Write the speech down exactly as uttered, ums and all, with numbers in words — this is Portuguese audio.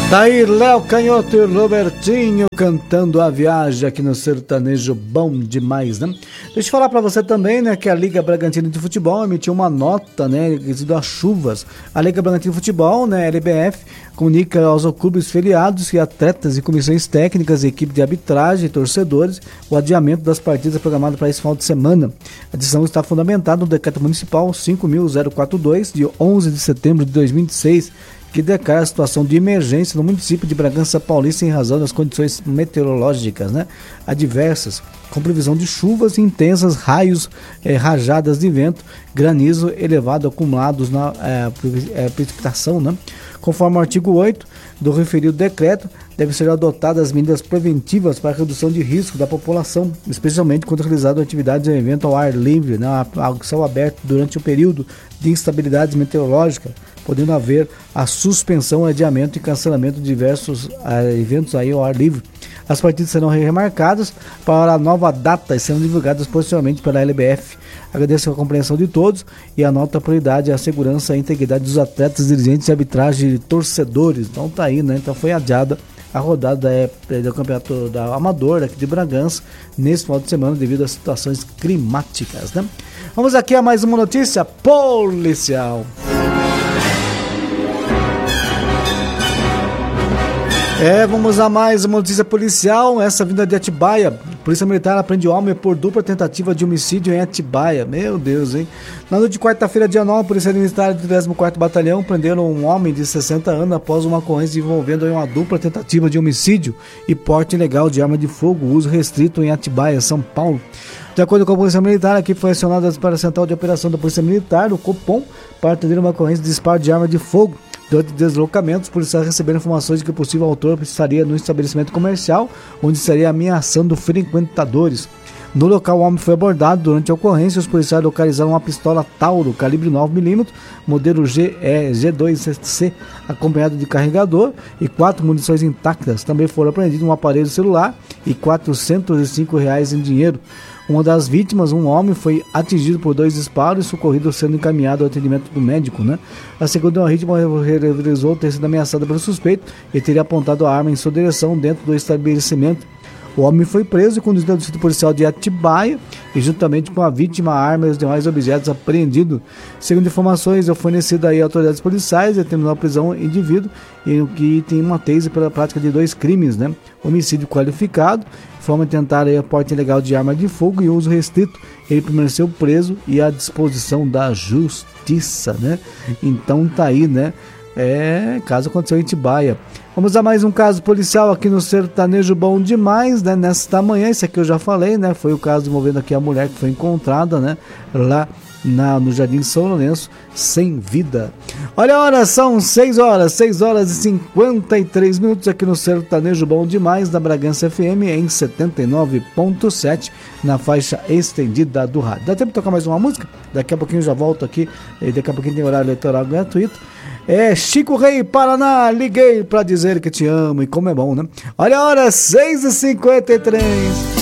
Daí Léo Canhoto e Robertinho cantando A Viagem aqui no Sertanejo Bom Demais, né? Deixa eu falar pra você também, né, que a Liga Bragantina de Futebol emitiu uma nota, né, devido às chuvas. A Liga Bragantina de Futebol, né, L B F, comunica aos clubes filiados e atletas e comissões técnicas, equipe de arbitragem e torcedores o adiamento das partidas programadas para esse final de semana. A decisão está fundamentada no Decreto Municipal cinco mil quarenta e dois, de onze de setembro de dois mil e vinte e seis, que declara a situação de emergência no município de Bragança Paulista em razão das condições meteorológicas, né, adversas, com previsão de chuvas intensas, raios, eh, rajadas de vento, granizo elevado acumulados na eh, eh, precipitação, né? Conforme o artigo oito do referido decreto, devem ser adotadas medidas preventivas para a redução de risco da população, especialmente quando realizado atividades em evento ao ar livre, né, ao céu aberto durante o período de instabilidade meteorológica, podendo haver a suspensão, adiamento e cancelamento de diversos uh, eventos aí ao ar livre. As partidas serão remarcadas para a nova data e serão divulgadas posteriormente pela L B F. Agradeço a compreensão de todos e anota a prioridade à segurança e à integridade dos atletas, dirigentes de arbitragem e torcedores. Então tá aí, né? Então foi adiada a rodada é, do campeonato da Amador aqui de Bragança nesse final de semana devido às situações climáticas, né? Vamos aqui a mais uma notícia policial. É, vamos a mais uma notícia policial, essa vinda de Atibaia. Polícia Militar aprende homem por dupla tentativa de homicídio em Atibaia. Meu Deus, hein? Na noite de quarta-feira, dia nove, a Polícia Militar do trigésimo quarto Batalhão prenderam um homem de sessenta anos após uma ocorrência envolvendo uma dupla tentativa de homicídio e porte ilegal de arma de fogo, uso restrito em Atibaia, São Paulo. De acordo com a Polícia Militar, a equipe foi acionada para a Central de Operação da Polícia Militar, o Copom, para atender uma ocorrência de disparo de arma de fogo. Durante deslocamentos, os policiais receberam informações de que o possível autor estaria no estabelecimento comercial, onde estaria ameaçando frequentadores. No local, o homem foi abordado. Durante a ocorrência, os policiais localizaram uma pistola Tauro, calibre nove milímetros, modelo G, é, G dois C, acompanhado de carregador e quatro munições intactas. Também foram apreendidos um aparelho celular e quatrocentos e cinco reais em dinheiro. Uma das vítimas, um homem, foi atingido por dois disparos e socorrido sendo encaminhado ao atendimento do médico, né? A segunda vítima revelou ter sido ameaçada pelo suspeito e teria apontado a arma em sua direção dentro do estabelecimento. O homem foi preso e conduzido ao distrito policial de Atibaia e juntamente com a vítima, a arma e os demais objetos apreendidos. Segundo informações fornecidas aí a autoridades policiais, determinou a prisão do indivíduo e que tem uma tese pela prática de dois crimes, né? Homicídio qualificado, forma de tentar aí a porte ilegal de arma de fogo e uso restrito. Ele permaneceu preso e à disposição da justiça, né? Então tá aí, né? É, caso aconteceu em Atibaia. Vamos a mais um caso policial aqui no Sertanejo Bom Demais, né? Nesta manhã, esse aqui eu já falei, né? Foi o caso envolvendo aqui a mulher que foi encontrada, né? Lá na, no Jardim São Lourenço, sem vida. Olha a hora, são seis horas, seis horas e cinquenta e três minutos aqui no Sertanejo Bom Demais, da Bragança F M, em setenta e nove ponto sete, na faixa estendida do rádio. Dá tempo de tocar mais uma música? Daqui a pouquinho eu já volto aqui, e daqui a pouquinho tem horário eleitoral gratuito. É Chico Rei, Paraná, liguei pra dizer que te amo e como é bom, né? Olha a hora, seis e cinquenta e três.